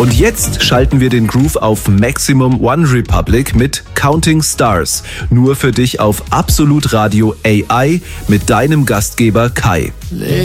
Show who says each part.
Speaker 1: Und jetzt schalten wir den Groove auf Maximum One Republic mit Counting Stars. Nur für dich auf Absolut Radio AI mit deinem Gastgeber Kai.